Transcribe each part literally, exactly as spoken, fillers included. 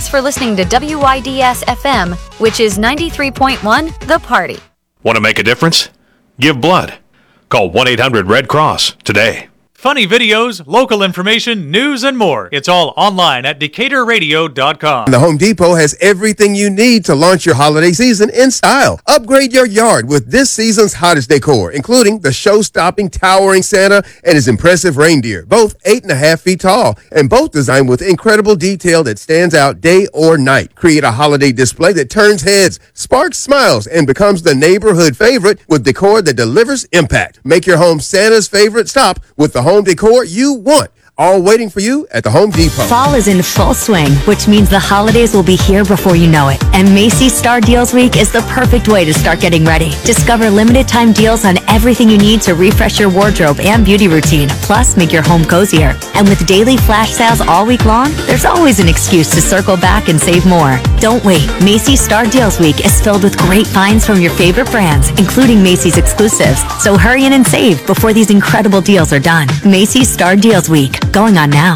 Thanks for listening to W I D S F M, which is ninety-three point one The Party. Want to make a difference? Give blood. Call one eight hundred red cross today. Funny videos, local information, news, and more. It's all online at decatur radio dot com. The Home Depot has everything you need to launch your holiday season in style. Upgrade your yard with this season's hottest decor, including the show-stopping towering Santa and his impressive reindeer, both eight and a half feet tall, and both designed with incredible detail that stands out day or night. Create a holiday display that turns heads, sparks smiles, and becomes the neighborhood favorite with decor that delivers impact. Make your home Santa's favorite stop with the home decor you want. All waiting for you at the Home Depot. Fall is in full swing, which means the holidays will be here before you know it. And Macy's Star Deals Week is the perfect way to start getting ready. Discover limited time deals on everything you need to refresh your wardrobe and beauty routine, plus make your home cozier. And with daily flash sales all week long, there's always an excuse to circle back and save more. Don't wait. Macy's Star Deals Week is filled with great finds from your favorite brands, including Macy's exclusives. So hurry in and save before these incredible deals are done. Macy's Star Deals Week. Going on now.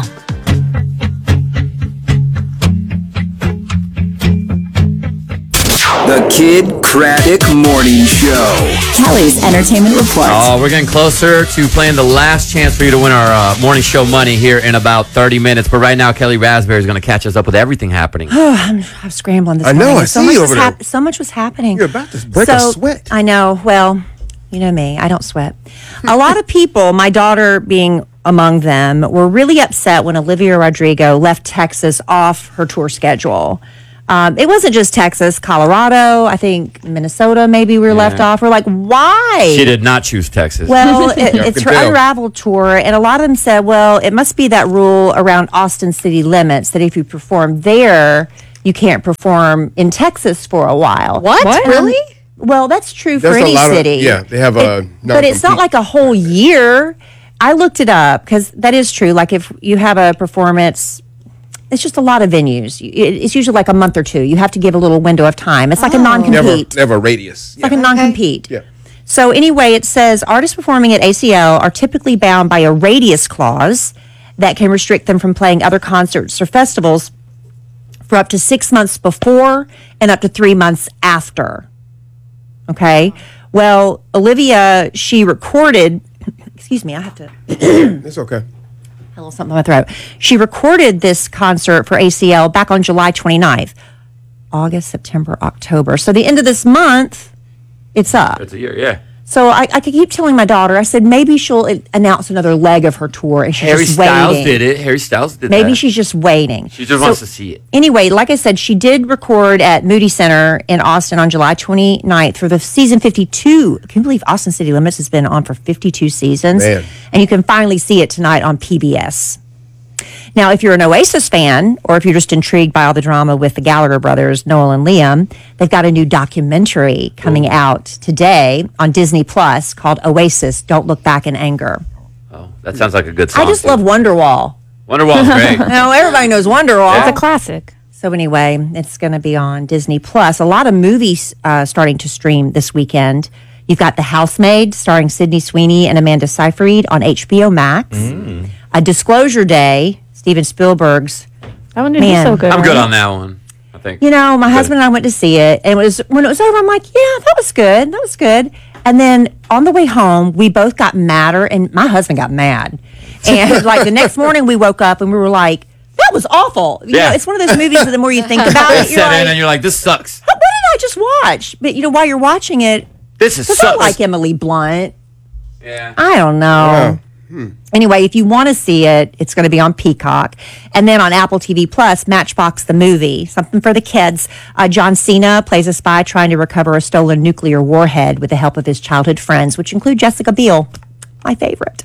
The Kid Craddock Morning Show. Kelly's Entertainment Report. Oh, we're getting closer to playing the last chance for you to win our uh, morning show money here in about thirty minutes. But right now, Kelly Raspberry is going to catch us up with everything happening. I'm, I'm scrambling this I know, morning. I so see much you was over there. So much was happening. You're about to break so, a sweat. I know. Well, you know me. I don't sweat. A lot of people, my daughter being among them, were really upset when Olivia Rodrigo left Texas off her tour schedule. Um, it wasn't just Texas, Colorado, I think Minnesota maybe we were yeah. left off. We're like, why? She did not choose Texas. Well, it, it's her tell. Unraveled tour, and a lot of them said, well, it must be that rule around Austin city limits that if you perform there, you can't perform in Texas for a while. What? what? Really? Um, well, that's true There's for any a lot city. Of, yeah, they have a it, But it's not like a whole year. I looked it up because that is true. Like if you have a performance, it's just a lot of venues. It's usually like a month or two. You have to give a little window of time. It's like oh. a non-compete. Never, never a radius. It's yeah. like a non-compete. Yeah. So anyway, it says artists performing at A C L are typically bound by a radius clause that can restrict them from playing other concerts or festivals for up to six months before and up to three months after. Okay. Well, Olivia, she recorded, excuse me, I have to. It's okay. A little something in my throat. She recorded this concert for A C L back on July twenty-ninth. August, September, October. So the end of this month, it's up. It's a year, yeah. So I, I could keep telling my daughter, I said, maybe she'll announce another leg of her tour. And she's Harry just Styles waiting. did it. Harry Styles did Maybe that. she's just waiting. She just so, wants to see it. Anyway, like I said, she did record at Moody Center in Austin on July twenty-ninth for the season fifty-two. Can you believe Austin City Limits has been on for fifty-two seasons? Man. And you can finally see it tonight on P B S. Now, if you're an Oasis fan, or if you're just intrigued by all the drama with the Gallagher brothers, Noel and Liam, they've got a new documentary coming Ooh. out today on Disney Plus called Oasis, Don't Look Back in Anger. Oh, that sounds like a good song. I just too. love Wonderwall. Wonderwall's great. Now, everybody knows Wonderwall. It's a classic. So anyway, it's going to be on Disney Plus. A lot of movies uh, starting to stream this weekend. You've got The Housemaid, starring Sydney Sweeney and Amanda Seyfried on H B O Max. Mm. A Disclosure Day, Steven Spielberg's. That one did Man. be so good. I'm right? good on that one, I think. You know, my Good. husband and I went to see it, and it was when it was over, I'm like, yeah, that was good. That was good. And then on the way home, we both got madder, and my husband got mad. And like the next morning, we woke up and we were like, that was awful. You Yeah. know, it's one of those movies that the more you think about it, you're Set in like, and you're like, this sucks. what did I just watch? But you know, while you're watching it, This is because I sucks. like Emily Blunt. Yeah. I don't know. Yeah. Hmm. Anyway, if you want to see it, it's going to be on Peacock. And then on Apple T V Plus, Matchbox the movie, something for the kids. Uh, John Cena plays a spy trying to recover a stolen nuclear warhead with the help of his childhood friends, which include Jessica Biel, my favorite.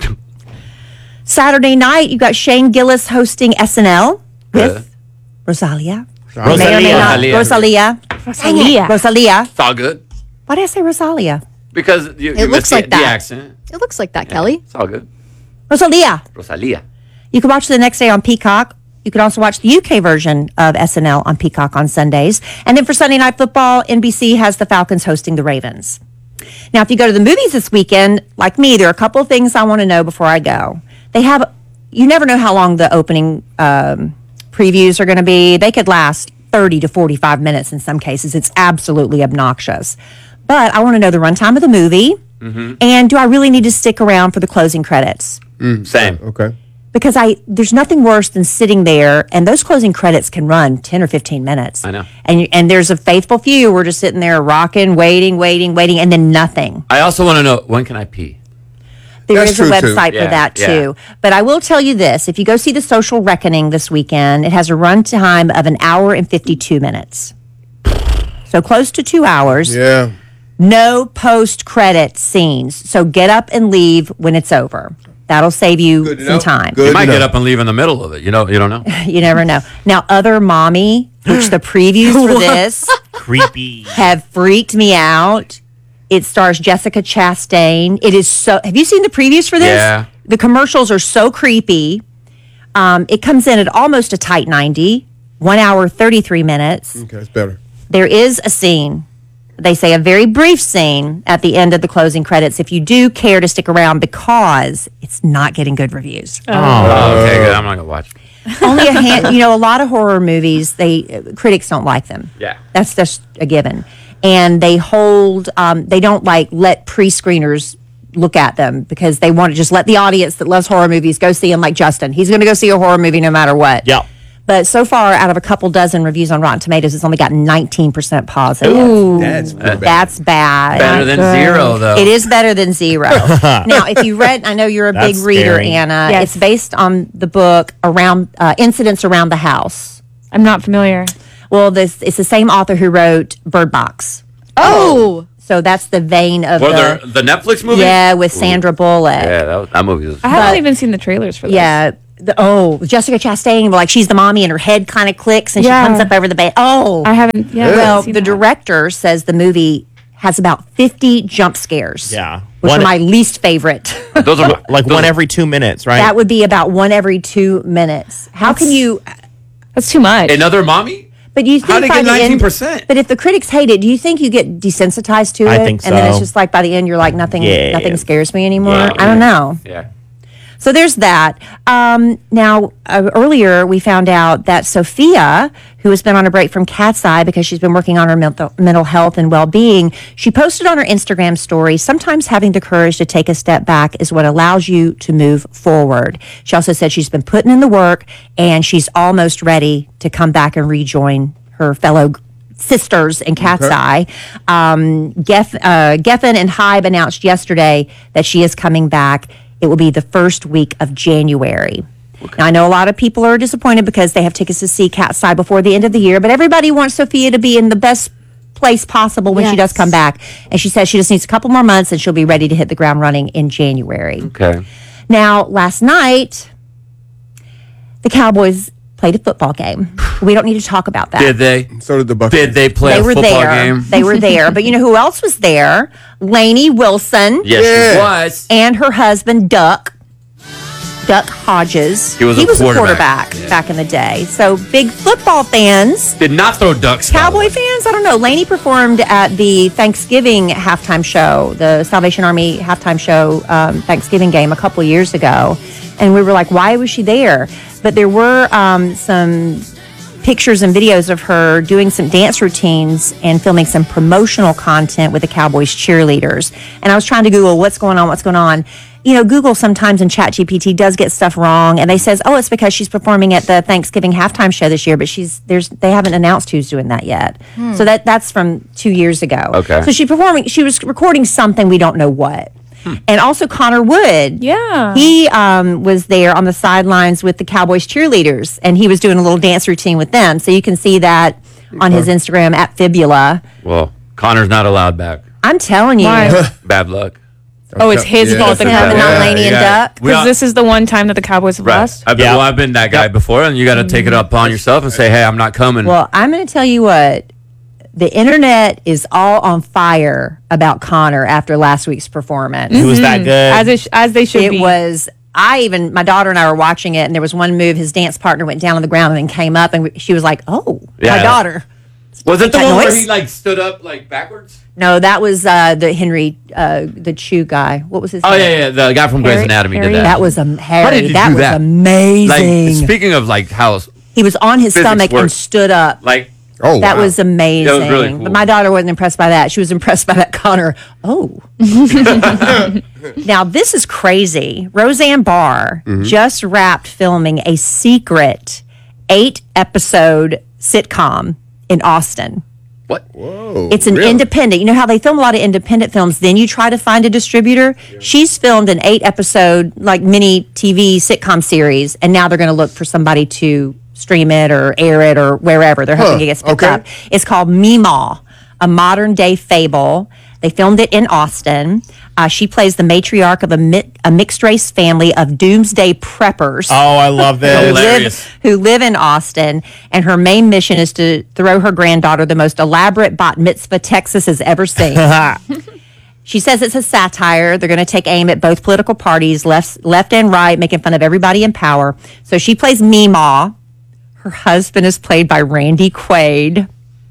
Saturday night, you got Shane Gillis hosting S N L with Yeah. Rosalia. Rosalia. May or may not. Rosalia. Rosalia. Rosalia. Rosalia. It's all good. Why did I say Rosalia? Because you, you It looks missed like the, that. the accent. It looks like that, Kelly. It's all good. Rosalia. Rosalia. You can watch it the next day on Peacock. You can also watch the U K version of S N L on Peacock on Sundays. And then for Sunday Night Football, N B C has the Falcons hosting the Ravens. Now, if you go to the movies this weekend, like me, there are a couple of things I want to know before I go. They have, you never know how long the opening um, previews are going to be. They could last thirty to forty-five minutes in some cases. It's absolutely obnoxious. But I want to know the runtime of the movie. Mm-hmm. And do I really need to stick around for the closing credits? Mm, same. Okay. Because I there's nothing worse than sitting there, and those closing credits can run ten or fifteen minutes. I know. And you, and there's a faithful few. We're just sitting there rocking, waiting, waiting, waiting, and then nothing. I also want to know, when can I pee? There That's is a true, too. website Yeah, for that yeah. too. But I will tell you this: if you go see The Social Reckoning this weekend, it has a runtime of an hour and fifty-two minutes, so close to two hours. Yeah. No post-credit scenes, so get up and leave when it's over. That'll save you Good to some know. time. Good You might to get know. up and leave in the middle of it. You know, you don't know. You never know. Now, Other Mommy, which the previews for this Creepy. have freaked me out. It stars Jessica Chastain. It is so. Have you seen the previews for this? Yeah. The commercials are so creepy. Um, it comes in at almost a tight ninety, one hour, thirty-three minutes. Okay, it's better. There is a scene. They say a very brief scene at the end of the closing credits if you do care to stick around because it's not getting good reviews. Oh, okay, good. I'm not gonna watch. Only a hand, you know, a lot of horror movies, they uh, critics don't like them. Yeah. That's just a given. And they hold, um, they don't like let pre-screeners look at them because they want to just let the audience that loves horror movies go see them, like Justin. He's going to go see a horror movie no matter what. Yeah. But so far, out of a couple dozen reviews on Rotten Tomatoes, it's only got nineteen percent positive. That's bad. That's bad. Better than zero, though. It is better than zero. Now, if you read, I know you're a big That's reader, scary. Anna. Yes. It's based on the book around uh, Incidents Around the House. I'm not familiar. Well, this it's the same author who wrote Bird Box. Oh, So that's the vein of Well, the the, the Netflix movie? yeah with Sandra Bullock. Yeah, that, was, that movie was. I haven't But- even seen the trailers for this. Yeah. The, oh, Jessica Chastain, like she's the mommy and her head kind of clicks and Yeah. she comes up over the bed. Oh, I haven't. Yeah, I haven't well, seen the that. director says the movie has about fifty jump scares. Yeah. Which One- are my least favorite. Those are Like those one are- every two minutes, right? That would be about one every two minutes. How can That's- you? That's too much. Another mommy? But you think How'd it by get the end- nineteen percent? But if the critics hate it, do you think you get desensitized to it? I think And then it's so. just like by the end, you're like nothing. Yeah. Nothing scares me anymore. Yeah. I don't know. Yeah. So there's that. Um, now, uh, earlier we found out that Sophia, who has been on a break from Cat's Eye because she's been working on her mental, mental health and well-being, she posted on her Instagram story, sometimes having the courage to take a step back is what allows you to move forward. She also said she's been putting in the work and she's almost ready to come back and rejoin her fellow g- sisters in Cat's Eye. Um, Geff, uh, Geffen and Hybe announced yesterday that she is coming back. It will be the first week of January. Now, I know a lot of people are disappointed because they have tickets to see Cat's Eye before the end of the year, but everybody wants Sophia to be in the best place possible when she does Yes. come back. And she says she just needs a couple more months and she'll be ready to hit the ground running in January. Okay. Now, last night, the Cowboys played a football game. We don't need to talk about that. Did they? So did the Bucs. Did they play They a were football there. game? They were there. But you know who else was there? Lainey Wilson Yes, Yeah. it was. and her husband, Duck. Duck Hodges. He was a a quarterback. quarterback back in the day. So big football fans. Did not throw ducks. by the Cowboy way. fans, I don't know. Lainey performed at the Thanksgiving halftime show, the Salvation Army halftime show um, Thanksgiving game a couple years ago. And we were like, why was she there? But there were um, some pictures and videos of her doing some dance routines and filming some promotional content with the Cowboys cheerleaders. And I was trying to Google what's going on, what's going on. You know, Google sometimes in ChatGPT does get stuff wrong, and they says, "Oh, it's because she's performing at the Thanksgiving halftime show this year." But she's there's they haven't announced who's doing that yet. So that that's from two years ago. Okay. So she performing. She was recording something we don't know what. And also Connor Wood. Yeah. He um, was there on the sidelines with the Cowboys cheerleaders, and he was doing a little dance routine with them. So you can see that on his Instagram at Fibula. Well, Connor's not allowed back. I'm telling you. Why? Bad luck. Oh, it's his Yeah, fault. The that's Him and Cowboys. not Yeah, Lainey and yeah. Duck. We Because all- this is the one time that the Cowboys have Right. lost. I've been, Yeah. well, I've been that guy before, and you got to take it up on yourself and say, "Hey, I'm not coming." Well, I'm going to tell you what. The internet is all on fire about Connor after last week's performance. He was that good. As it sh- as they should It be. was. I even my daughter and I were watching it, and there was one move. His dance partner went down on the ground and then came up, and we- she was like, "Oh, Yeah. my daughter." was it the that one where noise? he like stood up like backwards? No, that was uh, the Henry, uh, the Chew guy. What was his Oh name? yeah, yeah, the guy from Grey's Harry- Anatomy Harry? did that. That was a Harry. did you that do was that? amazing. Like speaking of like how He was on his Physics stomach and worked. stood up. Like, Oh, That wow. was amazing. That was really cool. But my daughter wasn't impressed by that. She was impressed by that Connor. Oh. Now, this is crazy. Roseanne Barr Mm-hmm. just wrapped filming a secret eight episode sitcom in Austin. what? Whoa, It's an really? independent. You know how they film a lot of independent films, then you try to find a distributor? She's filmed an eight episode, like mini T V sitcom series, and now they're going to look for somebody to stream it or air it or wherever. They're hoping Huh, it gets picked okay. up. It's called Meemaw, a modern day fable. They filmed it in Austin. Uh, she plays the matriarch of a, mi- a mixed race family of doomsday preppers Oh, I love who this. Hilarious. live, who live in Austin, and her main mission is to throw her granddaughter the most elaborate bat mitzvah Texas has ever seen. She says it's a satire. They're going to take aim at both political parties, left, left and right, making fun of everybody in power. So she plays Meemaw. Her husband is played by Randy Quaid,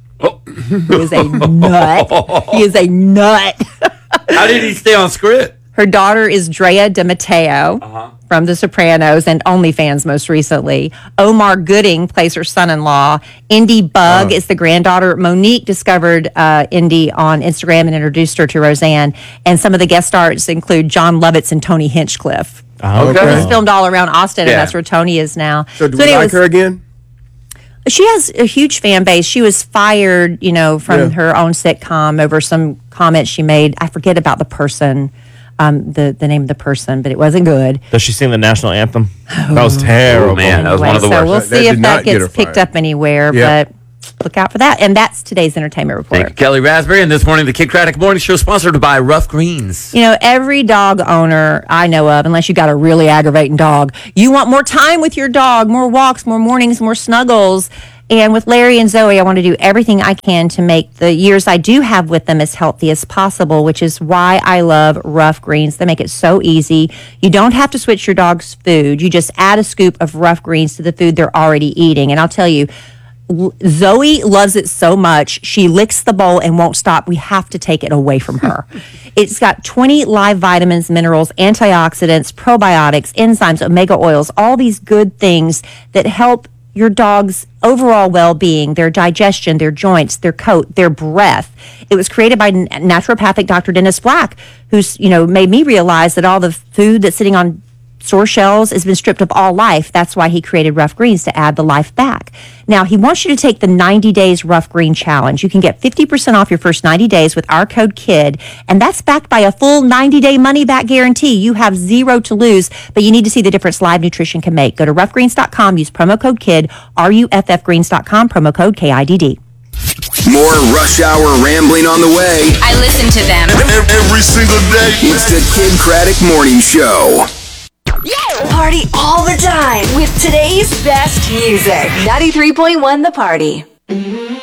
who is a nut. He is a nut. How did he stay on script? Her daughter is Drea De Matteo from The Sopranos and OnlyFans most recently. Omar Gooding plays her son-in-law. Indy Bug is the granddaughter. Monique discovered uh, Indy on Instagram and introduced her to Roseanne. And some of the guest stars include John Lovitz and Tony Hinchcliffe. Okay. It was filmed all around Austin, Yeah. and that's where Tony is now. So do we like anyways, her again? she has a huge fan base. She was fired, you know, from Yeah. her own sitcom over some comments she made. I forget about the person, um, the the name of the person, but it wasn't good. Does she sing the national anthem? That was terrible. Oh, man. That was one of the so worst. we'll That- that see did if not that get gets her picked fired. up anywhere. Yeah. But look out for that. And that's today's entertainment report. Thank you, Kelly Raspberry. And this morning, the Kid Craddock Morning Show sponsored by Rough Greens. You know, every dog owner I know of, unless you got a really aggravating dog, you want more time with your dog, more walks, more mornings, more snuggles. And with Larry and Zoe, I want to do everything I can to make the years I do have with them as healthy as possible, which is why I love Rough Greens. They make it so easy. You don't have to switch your dog's food. You just add a scoop of Rough Greens to the food they're already eating. And I'll tell you, Zoe loves it so much, she licks the bowl and won't stop. We have to take it away from her. It's got twenty live vitamins, minerals, antioxidants, probiotics, enzymes, omega oils, all these good things that help your dog's overall well-being, their digestion, their joints, their coat, their breath. It was created by n- naturopathic Doctor Dennis Black, who's, you know, made me realize that all the food that's sitting on store shelves has been stripped of all life. That's why he created Rough Greens, to add the life back. Now, he wants you to take the ninety days Rough Green Challenge. You can get fifty percent off your first ninety days with our code KID, and that's backed by a full ninety day money-back guarantee. You have zero to lose, but you need to see the difference live nutrition can make. Go to rough greens dot com, use promo code KID, R U F F greens dot com, promo code K I D D. More rush hour rambling on the way. I listen to them. Every single day. It's the Kid Craddock Morning Show. Party all the time with today's best music. ninety-three point one The Party.